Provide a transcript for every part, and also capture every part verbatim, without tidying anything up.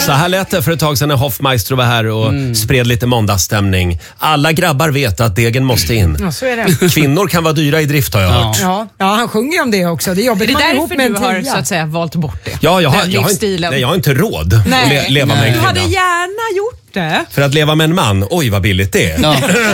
Så här lät det för ett tag sedan när Hoffmaestro var här och mm. spred lite måndagsstämning. Alla grabbar vet att degen måste in. Ja, så är det. Kvinnor kan vara dyra i drift, har jag ja. hört. Ja, ja, han sjunger om det också. Det är jobbigt. Är det därför du har så att säga valt bort det? Ja, jag har, jag har, inte, nej, jag har inte råd nej. att le, leva nej. med en kvinna. Du hade gärna gjort det. För att leva med en man, oj vad billigt det är. Ja.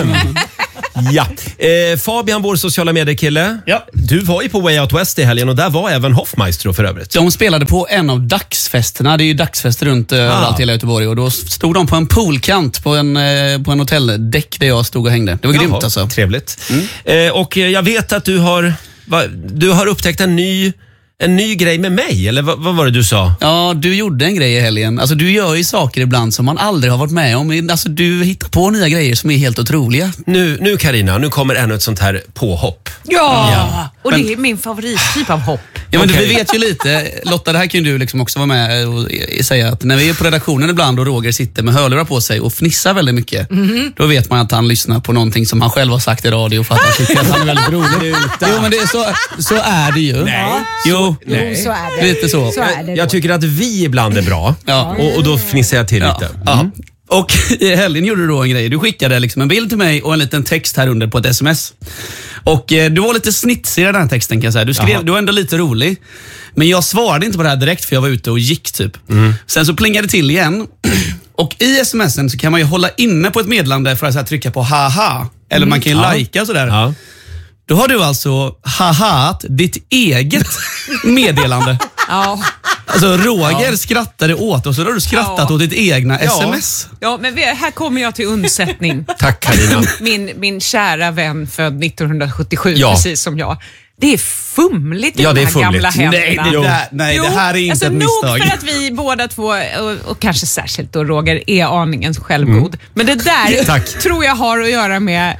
Ja. Eh, Fabian, vår sociala mediekille. Ja. Du var ju på Way Out West i helgen och där var även Hoffmaestro för övrigt. De spelade på en av dagsfesterna. Det är ju dagsfester runt ah. överallt i hela Göteborg. Och då stod de på en poolkant på en, på en hotelldäck där jag stod och hängde. Det var Jaha, grymt alltså. Trevligt. Mm. Eh, och jag vet att du har, va, du har upptäckt en ny... En ny grej med mig, eller vad, vad var det du sa? Ja, du gjorde en grej i helgen. Alltså du gör ju saker ibland som man aldrig har varit med om. Alltså du hittar på nya grejer som är helt otroliga. Nu, nu Carina, nu kommer ännu ett sånt här påhopp. Ja, ja. Och det är min favorittyp av hopp. Ja, men okay. du, vi vet ju lite. Lotta, det här kan ju du liksom också vara med och säga att när vi är på redaktionen ibland och Roger sitter med hörlurar på sig och fnissar väldigt mycket, mm-hmm. då vet man att han lyssnar på någonting som han själv har sagt i radio för att han tycker att han är väldigt rolig. Jo, men det är så, så är det ju. Nej. Jo, Nej. Jo, så är det. Lite så. så är det jag tycker att vi ibland är bra ja. och, och då fnissar jag till ja. lite. Mm. Ja. Och i helgen gjorde du då en grej. Du skickade liksom en bild till mig och en liten text här under på ett sms. Och eh, du var lite snitsig i den här texten kan jag säga. Du skrev, Jaha. du var ändå lite rolig. Men jag svarade inte på det här direkt för jag var ute och gick typ. Mm. Sen så plingade det till igen. Och i smsen så kan man ju hålla inne på ett meddelande för att så här, trycka på haha. Eller mm. man kan ju ja. likea och sådär. Ja. Då har du alltså hahat ditt eget meddelande. Ja. Alltså Roger ja. skrattade åt och så har du skrattat ja. åt ditt egna ja. sms. Ja, men vi, här kommer jag till undsättning. Tack Carina. Min, min kära vän född nittonhundrasjuttiosju, ja. precis som jag. Det är fumligt i ja, de här det är gamla händerna. Nej, det, där, nej jo, det här är inte alltså, ett misstag. Nog för att vi båda två, och, och kanske särskilt då Roger, är aningen självgod. Mm. Men det där tror jag har att göra med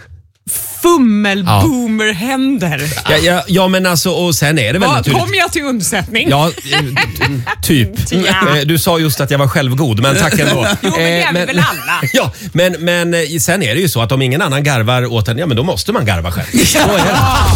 fummelboomerhänder. Ja, ja, ja, men alltså, och sen är det väl ja, naturligt. Kom jag till undsättning? Ja, typ. Ja. Du sa just att jag var självgod, men tack ändå. Jo, men det är men, väl alla. Ja, men, men sen är det ju så att om ingen annan garvar åt en, ja men då måste man garva själv. Så är det.